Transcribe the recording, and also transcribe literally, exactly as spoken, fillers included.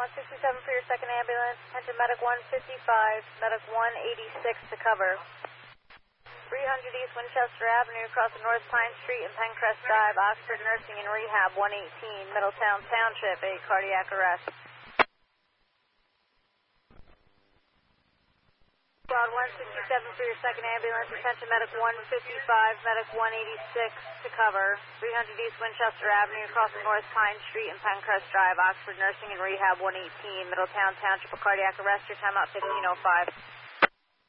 sixty-seven for your second ambulance. Attention Medic one fifty-five, Medic one eighty-six to cover. three hundred East Winchester Avenue, crossing North Pine Street and Pencrest Drive, Oxford Nursing and Rehab one eighteen, Middletown Township, a cardiac arrest. Squad one sixty-seven for your second ambulance. Attention Medic one fifty-five, Medic one eighty-six to cover. three hundred East Winchester Avenue, crossing North Pine Street and Pencrest Drive, Oxford Nursing and Rehab one eighteen, Middletown Township, a cardiac arrest. Your timeout fifteen oh five.